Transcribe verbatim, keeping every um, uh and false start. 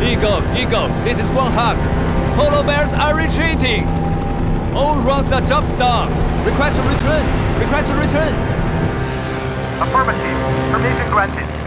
Eagle, Eagle, this is Guanghang. Polar bears are retreating. All runs are jumped down. Request to return. Request to return. Affirmative. Permission granted.